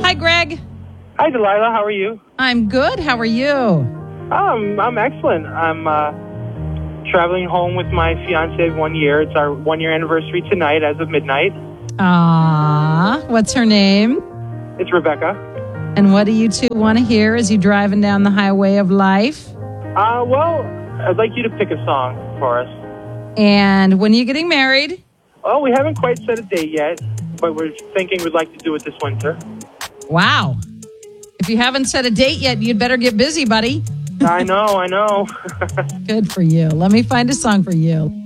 Hi, Greg. Hi, Delilah. How are you? I'm good. How are you? I'm excellent. I'm traveling home with my fiance of 1 year. It's our 1 year anniversary tonight as of midnight. What's her name? It's Rebecca. And what do you two want to hear as you're driving down the highway of life? Well, I'd like you to pick a song for us. And when are you getting married? Oh, we haven't quite set a date yet, but we're thinking we'd like to do it this winter. Wow. If you haven't set a date yet, you'd better get busy, buddy. I know. Good for you. Let me find a song for you.